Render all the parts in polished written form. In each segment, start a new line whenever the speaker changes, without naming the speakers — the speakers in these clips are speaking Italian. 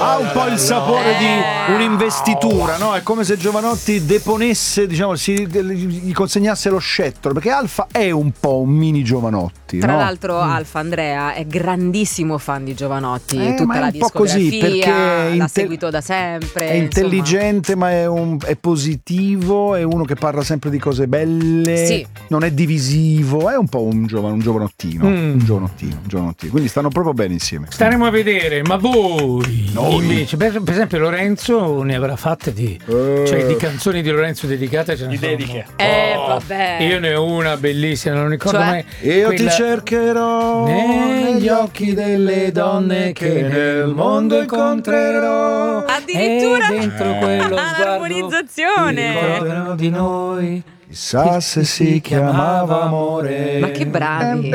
ha un po' il sapore di un'investitura, no? È come se Jovanotti deponesse, diciamo, gli consegnasse lo scettro, perché Alfa è un po' un mini Jovanotti.
Tra
no?
l'altro Alfa Andrea è grandissimo fan di Jovanotti,
ma
tutta
è
la
un po' così,
discografia,
perché
l'ha seguito da sempre.
È intelligente, ma è positivo, è uno che parla sempre di cose belle,
sì.
Non è divisivo, è un po' un giovanottino, un giovanottino. Quindi stanno proprio bene insieme.
Staremo a vedere, ma voi invece, per esempio Lorenzo ne avrà fatte cioè di canzoni di Lorenzo dedicate, ce ne
di
sono.
dediche.
Vabbè.
Io ne ho una bellissima, non ricordo
Cioè?
mai.
Io
quella-
ti cercherò
negli occhi delle donne che nel mondo incontrerò.
Addirittura
E dentro quello sguardo
l'armonizzazione.
mi ricorderò di noi.
chissà se si chiamava amore.
Ma che bravi.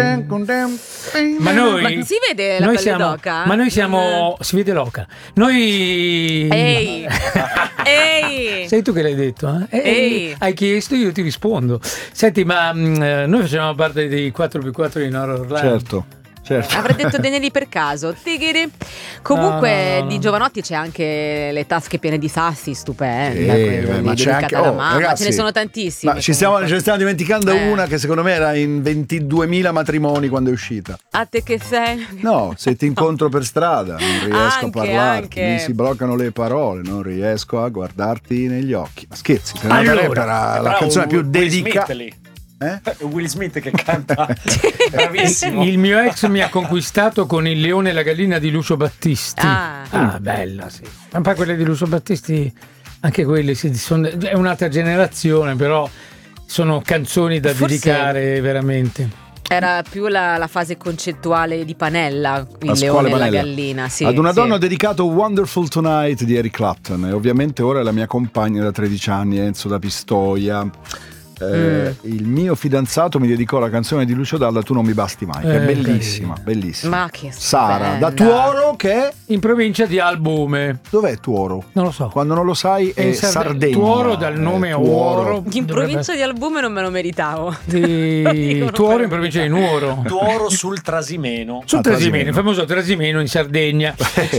Ma noi
Ma si vede la
noi
pelle
siamo,
d'oca?
ma noi siamo, si vede l'oca. Noi
Ehi. Ehi.
sei tu che l'hai detto, eh?
Ehi.
Hai chiesto, io ti rispondo. Senti, ma noi facevamo parte dei 4x4 di Nord Orlando.
Certo.
Avrei detto Denelli per caso. Tigiri. Comunque
No.
di Giovanotti c'è anche le tasche piene di sassi, stupenda.
Sì,
quella lì,
ma c'è
dedicata
anche-
alla
oh,
mamma.
ragazzi,
Ce ne sono tantissime.
Ma ce ne stiamo dimenticando
Eh.
una che secondo me era in 22.000 matrimoni quando è uscita.
A te che sei?
No, se ti incontro per strada non riesco
Anche,
a parlarti,
anche.
mi si bloccano le parole, non riesco a guardarti negli occhi. Ma scherzi, se
Allora,
era la canzone più dedicata.
Will Smith che canta. Bravissimo.
Il mio ex mi ha conquistato con Il leone e la gallina di Lucio Battisti.
Ah.
Bella, sì. Ma poi quelle di Lucio Battisti, anche quelle è un'altra generazione, però sono canzoni da
Forse-
dedicare veramente.
Era più la fase concettuale di Panella,
La
il
scuola
leone e la
Panella.
gallina. Sì,
Ad una
sì.
donna ho dedicato Wonderful Tonight di Eric Clapton e ovviamente ora è la mia compagna da 13 anni, Enzo da Pistoia. Il mio fidanzato mi dedicò la canzone di Lucio Dalla Tu non mi basti mai, che è bellissima, bellissima.
Ma che
Sara da
stupenda.
Tuoro, che è?
In provincia di Albume.
Dov'è Tuoro?
Non lo so.
Quando non lo sai è Sardegna.
Tuoro dal nome Oro.
In provincia di Albume non me lo meritavo.
di
Dicono
Tuoro
per
in provincia di Nuoro.
Tuoro sul Trasimeno.
Sul Trasimeno, il
Trasimeno.
famoso Trasimeno in Sardegna.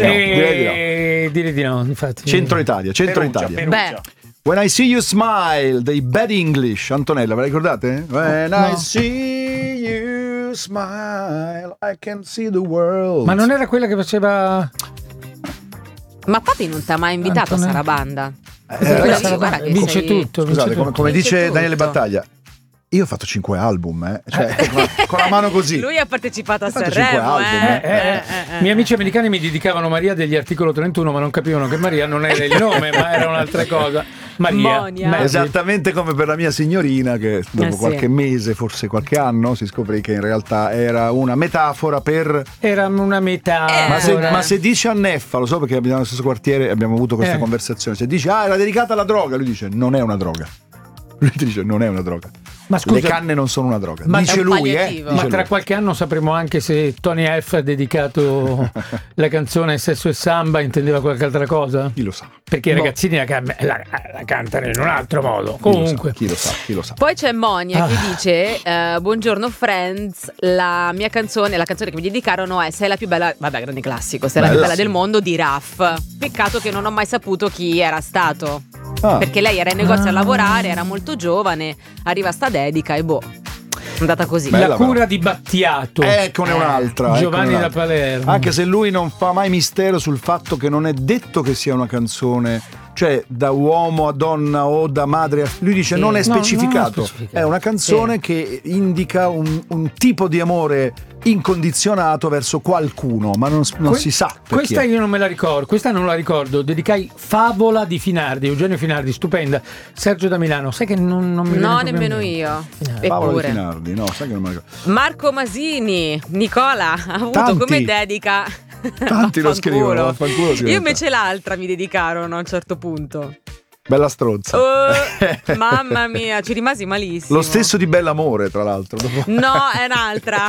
Direi di no, infatti.
Centro Italia, centro
Perugia,
Italia.
Perugia.
When I See You Smile dei Bad English. Antonella, ve la ricordate? When
No.
I see you smile I can see the world.
Ma non era quella che faceva
Ma Papi non ti ha mai invitato
Antonella.
a Sarabanda?
ragazzi,
guarda che
vince
sei-
tutto.
Scusate,
vince tutto.
come
Vince
dice
tutto.
Daniele Battaglia, io ho fatto 5 album, cioè con la mano così.
Lui ha partecipato a
Ha fatto
Sanremo,
5 album,
Miei amici americani mi dedicavano Maria degli articolo 31, ma non capivano che Maria non era il nome, ma era un'altra cosa. Maria.
Monia.
Esattamente come per la mia signorina, che dopo
sì.
qualche mese, forse qualche anno, si scoprì che in realtà era una metafora per.
Era una metà.
Ma se dice a Neffa, lo so perché abitiamo nello stesso quartiere e abbiamo avuto questa conversazione, se dice era dedicata alla droga, lui dice non è una droga. Lui ti dice non è una droga.
Ma scusa,
Le canne non sono una droga.
Ma
Dice
è un
lui,
palliativo.
ma
Dice
tra
lui.
qualche anno sapremo anche se Tony F ha dedicato la canzone Sesso e Samba, intendeva qualche altra cosa?
Chi lo sa?
Perché i ragazzini la cantano in un altro modo. Comunque,
Chi lo sa.
Poi c'è Monia che dice buongiorno friends, la mia canzone, la canzone che mi dedicarono è Sei la più bella, vabbè grande classico, Sei la più bella del mondo di Raff. Peccato che non ho mai saputo chi era stato, perché lei era in negozio a lavorare, era molto giovane, arriva sta dedica e boh, è andata così.
Bella,
la cura di Battiato.
Eccone un'altra.
Giovanni
eccone
da
un'altra.
Palermo.
Anche se lui non fa mai mistero sul fatto che non è detto che sia una canzone, cioè da uomo a donna o da madre a lui dice
Sì.
non è
No, non è
specificato.
specificato.
È una canzone che indica un tipo di amore incondizionato verso qualcuno, ma non si sa perché.
Questa io non me la ricordo, questa non la ricordo. Dedicai Favola di Finardi, Eugenio Finardi, stupenda. Sergio da Milano, sai che non mi viene
No,
proprio
nemmeno
in mente.
io.
Paolo di
Eppure.
Finardi, no, sai che non me la ricordo.
Marco Masini, Nicola, ha avuto
Tanti.
come dedica.
Tanti lo
Vaffanculo.
scrivono, vaffanculo scrivono.
Io invece l'altra mi dedicarono a un certo punto.
Bella stronza.
Oh, mamma mia, ci rimasi malissimo.
Lo stesso di Bell'amore, tra l'altro. Dopo...
No, è un'altra.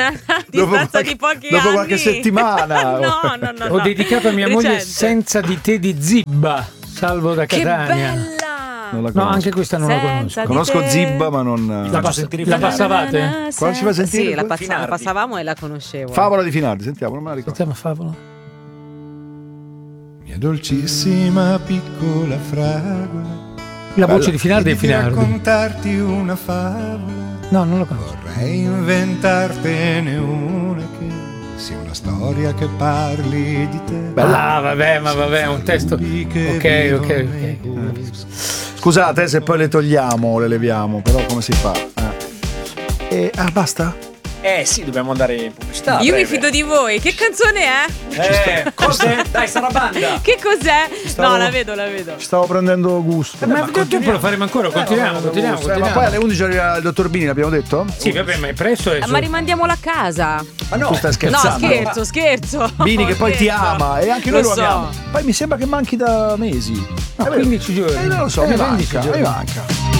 A distanza di pochi anni.
dopo qualche settimana.
No.
Ho dedicato a mia moglie
Recente.
Senza di te di Zibba, Salvo da
Che
Catania.
bella!
Non la
No,
conosco.
anche questa non la
Senza
conosco.
di
Conosco
te.
Zibba, ma non.
La passavate?
Quando ci fa sentire?
Sì, la
Finardi.
passavamo e la conoscevo.
Favola di Finardi, sentiamo, non me la ricordo.
Sentiamo Favola.
mia dolcissima piccola fragola.
La voce di Finardi è
Di
Finardi.
raccontarti una favola.
No, non lo conosco.
Vorrei inventartene una che sia una storia che parli di te.
Ah, vabbè, ma vabbè, è un testo. Ok.
Scusate se poi le togliamo o le leviamo, però come si fa? Basta?
Sì, dobbiamo andare in pubblicità.
Io mi
breve.
fido di voi. Che canzone è?
Cos'è? Dai, Sarabanda.
Che cos'è?
Stavo-
No, la vedo.
Ci stavo prendendo gusto.
Ma il tempo lo faremo ancora, continuiamo.
Ma poi alle 11 arriva il dottor Bini, l'abbiamo detto?
Sì, vabbè, ma è presto.
Ma rimandiamolo a casa.
Ma no,
Tu stai
No,
scherzando?
scherzo.
Bini che poi ti
Scherzo.
ama e anche noi lo
so.
amiamo. Poi mi sembra che manchi da mesi.
No, 15 giorni.
Non lo so, mi
15
manca,
giorni.
mi manca.